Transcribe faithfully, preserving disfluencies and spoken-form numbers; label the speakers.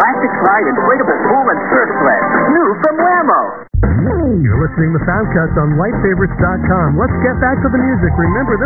Speaker 1: plastic slide, inflatable pool, and surf sled. New from Whammo.
Speaker 2: You're listening to Soundcuts on light favorites dot com. Let's get back to the music. Remember, this